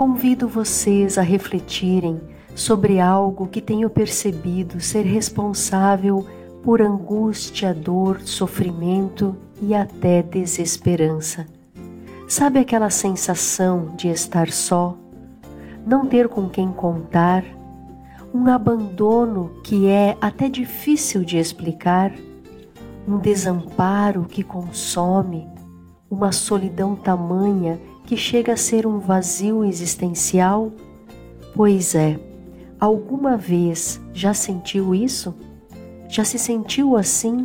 convido vocês a refletirem sobre algo que tenho percebido ser responsável por angústia, dor, sofrimento e até desesperança. Sabe aquela sensação de estar só, não ter com quem contar, um abandono que é até difícil de explicar, um desamparo que consome, uma solidão tamanha que chega a ser um vazio existencial? Pois é, alguma vez já sentiu isso? Já se sentiu assim,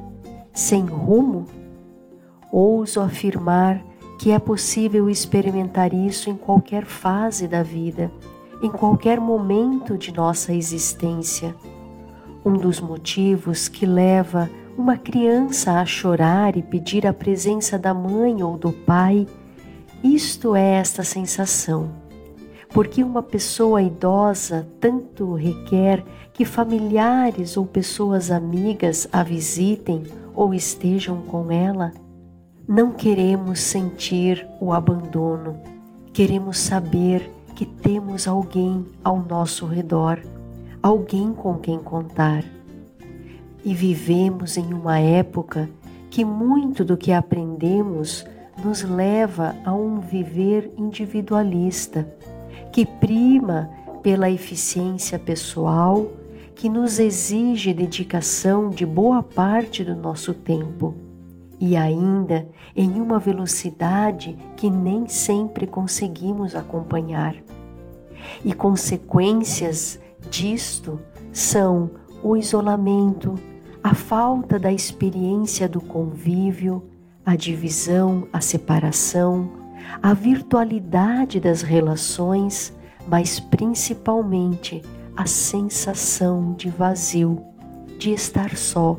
sem rumo? Ouso afirmar que é possível experimentar isso em qualquer fase da vida, em qualquer momento de nossa existência. Um dos motivos que leva uma criança a chorar e pedir a presença da mãe ou do pai, isto é esta sensação. Porque uma pessoa idosa tanto requer que familiares ou pessoas amigas a visitem ou estejam com ela? Não queremos sentir o abandono, queremos saber que temos alguém ao nosso redor, alguém com quem contar. E vivemos em uma época que muito do que aprendemos nos leva a um viver individualista, que prima pela eficiência pessoal, que nos exige dedicação de boa parte do nosso tempo, e ainda em uma velocidade que nem sempre conseguimos acompanhar. E consequências disto são o isolamento, a falta da experiência do convívio, a divisão, a separação, a virtualidade das relações, mas principalmente a sensação de vazio, de estar só.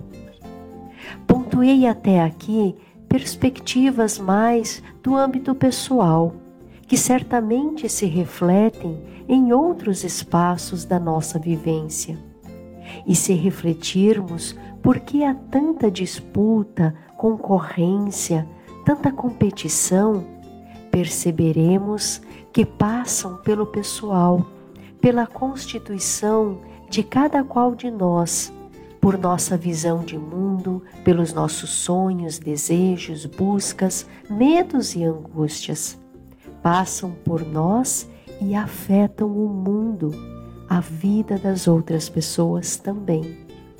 Pontuei até aqui perspectivas mais do âmbito pessoal, que certamente se refletem em outros espaços da nossa vivência. E se refletirmos por que há tanta disputa, concorrência, tanta competição, perceberemos que passam pelo pessoal, pela constituição de cada qual de nós, por nossa visão de mundo, pelos nossos sonhos, desejos, buscas, medos e angústias. Passam por nós e afetam o mundo, a vida das outras pessoas também.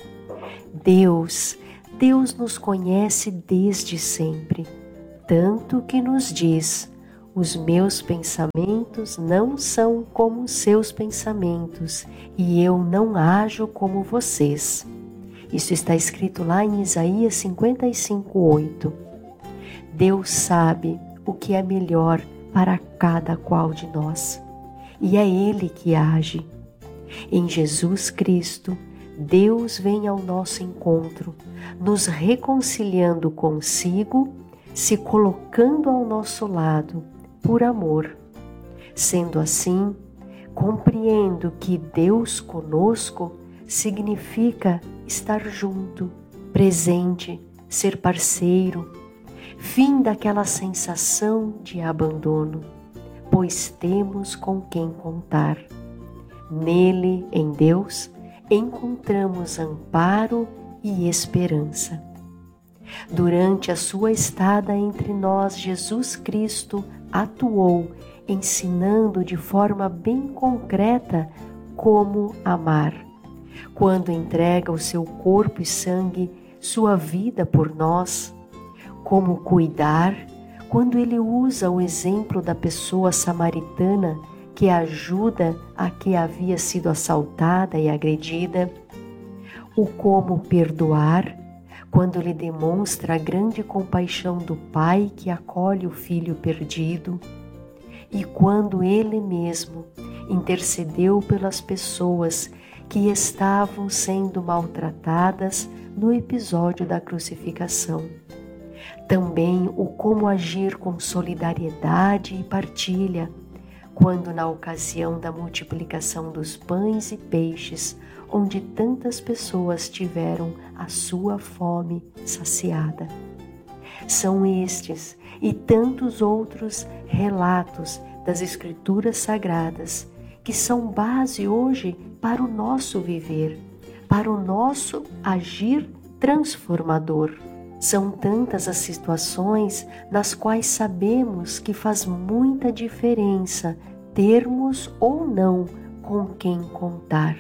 Deus nos conhece desde sempre, tanto que nos diz: os meus pensamentos não são como os seus pensamentos, e eu não ajo como vocês. Isso está escrito lá em Isaías 55:8. Deus sabe o que é melhor para cada qual de nós, e é Ele que age. Em Jesus Cristo, Deus vem ao nosso encontro, nos reconciliando consigo, se colocando ao nosso lado, por amor. Sendo assim, compreendo que Deus conosco significa estar junto, presente, ser parceiro, fim daquela sensação de abandono, pois temos com quem contar. Nele, em Deus, encontramos amparo e esperança. Durante a sua estada entre nós, Jesus Cristo atuou, ensinando de forma bem concreta como amar. Quando entrega o seu corpo e sangue, sua vida por nós, como cuidar, quando ele usa o exemplo da pessoa samaritana que ajuda a que havia sido assaltada e agredida, o como perdoar, quando lhe demonstra a grande compaixão do pai que acolhe o filho perdido, e quando ele mesmo intercedeu pelas pessoas que estavam sendo maltratadas no episódio da crucificação. Também o como agir com solidariedade e partilha, quando na ocasião da multiplicação dos pães e peixes, onde tantas pessoas tiveram a sua fome saciada. São estes e tantos outros relatos das Escrituras Sagradas, que são base hoje para o nosso viver, para o nosso agir transformador. São tantas as situações nas quais sabemos que faz muita diferença termos ou não com quem contar,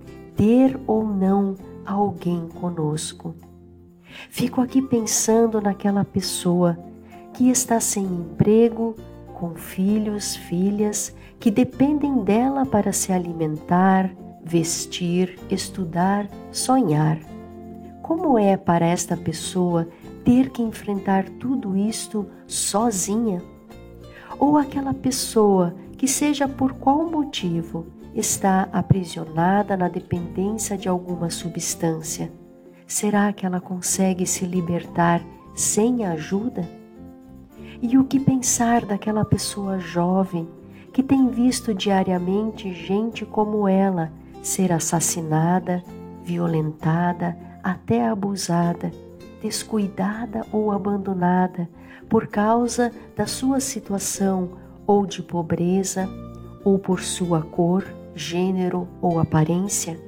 ter ou não alguém conosco. Fico aqui pensando naquela pessoa que está sem emprego, com filhos, filhas que dependem dela para se alimentar, vestir, estudar, sonhar. Como é para esta pessoa ter que enfrentar tudo isto sozinha? Ou aquela pessoa que, seja por qual motivo, está aprisionada na dependência de alguma substância, será que ela consegue se libertar sem ajuda? E o que pensar daquela pessoa jovem que tem visto diariamente gente como ela ser assassinada, violentada, até abusada, descuidada ou abandonada por causa da sua situação ou de pobreza, ou por sua cor, gênero ou aparência?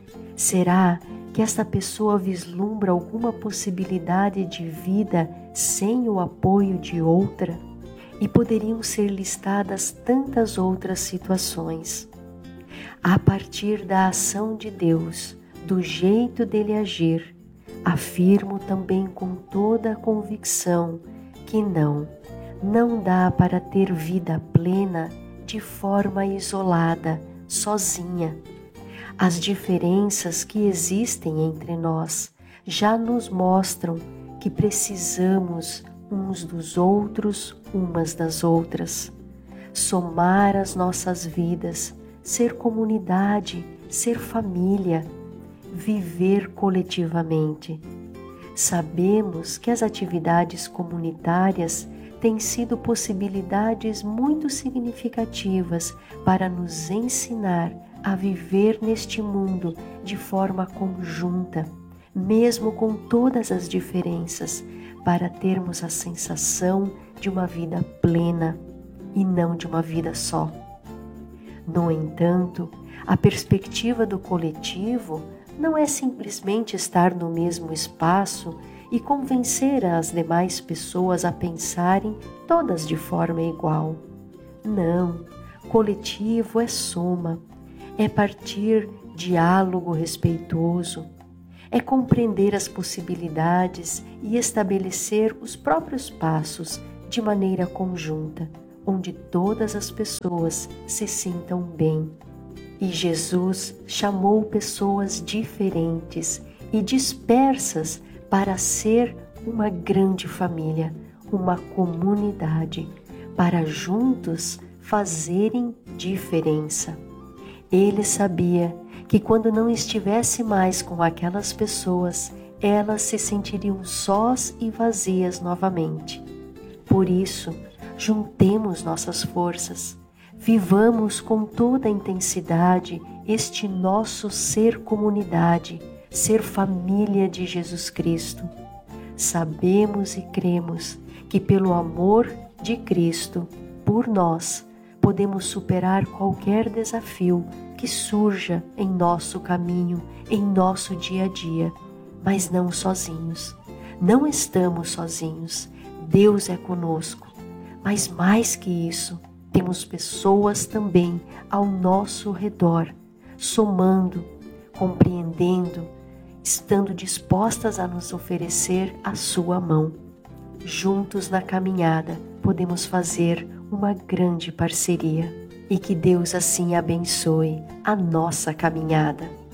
Será que esta pessoa vislumbra alguma possibilidade de vida sem o apoio de outra? E poderiam ser listadas tantas outras situações. A partir da ação de Deus, do jeito dele agir, afirmo também com toda a convicção que não dá para ter vida plena de forma isolada, sozinha. As diferenças que existem entre nós já nos mostram que precisamos uns dos outros, umas das outras. Somar as nossas vidas, ser comunidade, ser família, viver coletivamente. Sabemos que as atividades comunitárias têm sido possibilidades muito significativas para nos ensinar a viver neste mundo de forma conjunta, mesmo com todas as diferenças, para termos a sensação de uma vida plena e não de uma vida só. No entanto, a perspectiva do coletivo não é simplesmente estar no mesmo espaço e convencer as demais pessoas a pensarem todas de forma igual. Não, coletivo é soma, é partir diálogo respeitoso, é compreender as possibilidades e estabelecer os próprios passos de maneira conjunta, onde todas as pessoas se sintam bem. E Jesus chamou pessoas diferentes e dispersas para ser uma grande família, uma comunidade, para juntos fazerem diferença. Ele sabia que quando não estivesse mais com aquelas pessoas, elas se sentiriam sós e vazias novamente. Por isso, juntemos nossas forças, vivamos com toda a intensidade este nosso ser comunidade, ser família de Jesus Cristo. Sabemos e cremos que pelo amor de Cristo por nós, podemos superar qualquer desafio que surja em nosso caminho, em nosso dia a dia, mas não sozinhos. Não estamos sozinhos, Deus é conosco, mas mais que isso, temos pessoas também ao nosso redor, somando, compreendendo, estando dispostas a nos oferecer a sua mão. Juntos na caminhada, podemos fazer uma grande parceria e que Deus assim abençoe a nossa caminhada.